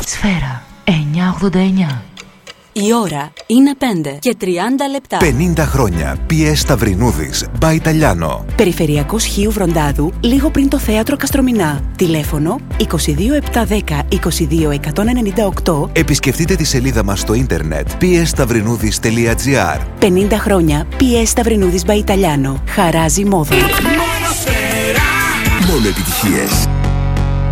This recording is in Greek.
Σφαίρα 989. Η ώρα είναι 5 και 30 λεπτά. 50 χρόνια. PS Σταυρινούδης, by Italiano. Περιφερειακός Χίου Βροντάδου, λίγο πριν το θέατρο Καστρομηνά. Τηλέφωνο 22710 22198. Επισκεφτείτε τη σελίδα μας στο ίντερνετ psstαυρινούδης.gr. 50 χρόνια. PS Σταυρινούδης by Italiano. Χαράζει μόδα. Μόνο επιτυχίες.